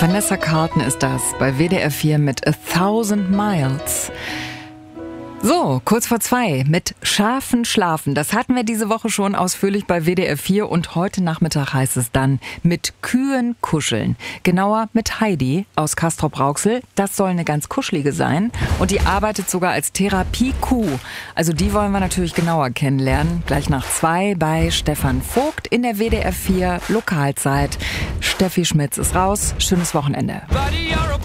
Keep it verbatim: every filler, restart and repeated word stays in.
Vanessa Carlton ist das bei W D R vier mit A Thousand Miles. So, kurz vor zwei mit Schafen schlafen. Das hatten wir diese Woche schon ausführlich bei W D R vier und heute Nachmittag heißt es dann mit Kühen kuscheln. Genauer mit Heidi aus Castrop-Rauxel. Das soll eine ganz kuschelige sein und die arbeitet sogar als Therapiekuh. Also die wollen wir natürlich genauer kennenlernen. Gleich nach zwei bei Stefan Vogt in der W D R vier Lokalzeit. Steffi Schmitz ist raus. Schönes Wochenende.